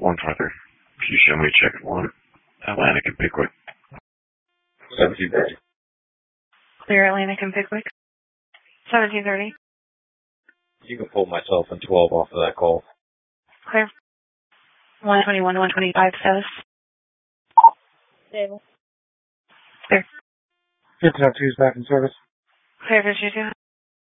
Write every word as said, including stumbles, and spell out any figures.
one further. Can you show me check one? Atlantic and Pickwick. seventeen thirty. Clear Atlantic and Pickwick. seventeen thirty. You can pull myself and twelve off of that call. Clear. one twenty-one, one twenty-five status. Stable. Clear. fifteen oh two is back in service. Clear, fifty-two.